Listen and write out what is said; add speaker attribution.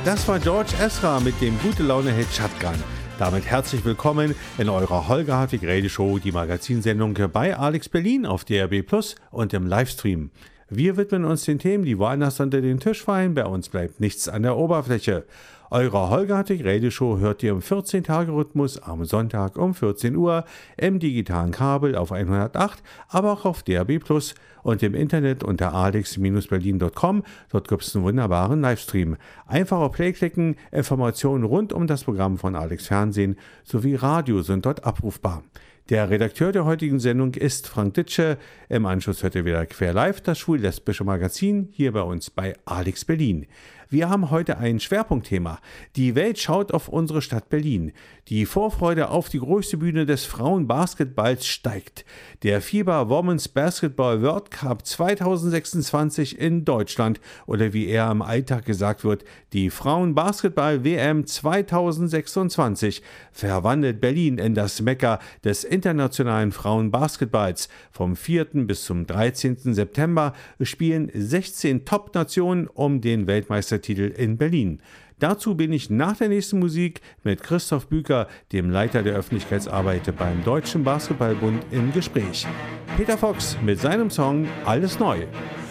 Speaker 1: Das war George Ezra mit dem Gute-Laune-Hit Shotgun. Damit herzlich willkommen in eurer Holger Hartwig Radio Show, die Magazinsendung bei Alex Berlin auf DRB Plus und im Livestream. Wir widmen uns den Themen, die woanders unter den Tisch fallen. Bei uns bleibt nichts an der Oberfläche. Eure Holger Hartwig Radio Show hört ihr im 14-Tage-Rhythmus am Sonntag um 14 Uhr im digitalen Kabel auf 108, aber auch auf DRB Plus und im Internet unter alex-berlin.com. Dort gibt es einen wunderbaren Livestream. Einfach auf Play klicken, Informationen rund um das Programm von Alex Fernsehen sowie Radio sind dort abrufbar. Der Redakteur der heutigen Sendung ist Frank Ditsche. Im Anschluss hört ihr wieder Quer Live, das schwul-lesbische Magazin, hier bei uns bei Alex Berlin. Wir haben heute ein Schwerpunktthema. Die Welt schaut auf unsere Stadt Berlin. Die Vorfreude auf die größte Bühne des Frauenbasketballs steigt. Der FIBA Women's Basketball World Cup 2026 in Deutschland oder wie er im Alltag gesagt wird, die Frauenbasketball WM 2026 verwandelt Berlin in das Mekka des internationalen Frauenbasketballs. Vom 4. bis zum 13. September spielen 16 Top-Nationen um den Weltmeistertitel in Berlin. Dazu bin ich nach der nächsten Musik mit Christoph Büker, dem Leiter der Öffentlichkeitsarbeit beim Deutschen Basketballbund, im Gespräch. Peter Fox mit seinem Song Alles neu.